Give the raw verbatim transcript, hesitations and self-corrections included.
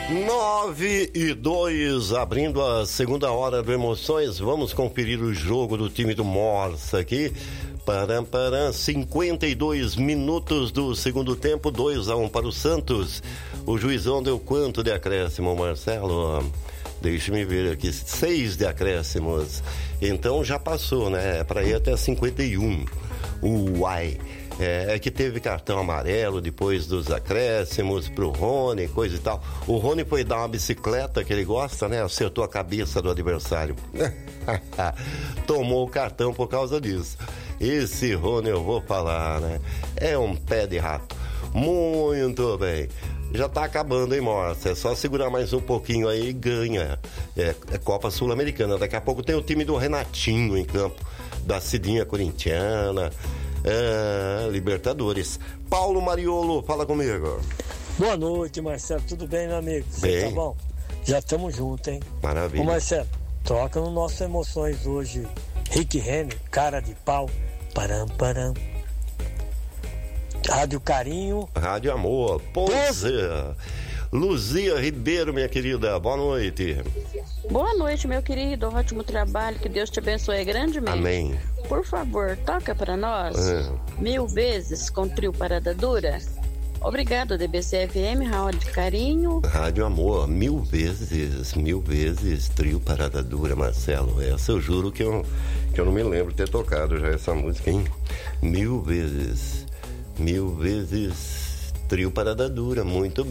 Nove e dois, abrindo a segunda hora do Emoções, vamos conferir o jogo do time do Morsa aqui. Param, param, cinquenta e dois minutos do segundo tempo, dois a um para o Santos. O juizão deu quanto de acréscimo, Marcelo? Deixa-me ver aqui, seis de acréscimos. Então já passou, né? Para ir até cinquenta e um. Uai! É, é que teve cartão amarelo depois dos acréscimos pro Rony, coisa e tal. O Rony foi dar uma bicicleta que ele gosta, né? Acertou a cabeça do adversário. Tomou o cartão por causa disso. Esse Rony, eu vou falar, né? É um pé de rato. Muito bem. Já tá acabando, hein, Morsa? É só segurar mais um pouquinho aí e ganha. É, é Copa Sul-Americana. Daqui a pouco tem o time do Renatinho em campo, da Cidinha Corintiana. Ah, Libertadores. Paulo Mariolo, fala comigo. Boa noite, Marcelo. Tudo bem, meu amigo? Você Bem. tá bom? Já estamos juntos, hein? Maravilha. Ô, Marcelo, troca no nosso Emoções hoje. Rick Renner, cara de pau. Param, param. Rádio Carinho. Rádio Amor. Pois é. Luzia Ribeiro, minha querida, boa noite. Boa noite, meu querido. Ótimo trabalho. Que Deus te abençoe grandemente. Amém. Por favor, toca para nós É. Mil Vezes com Trio Parada Dura. Obrigado, D B C F M, Rádio Carinho. Rádio Amor, mil vezes, mil vezes, Trio Parada Dura, Marcelo. Essa eu juro que eu, que eu não me lembro de ter tocado já essa música, hein? Mil vezes, mil vezes, Trio Parada Dura, muito bem.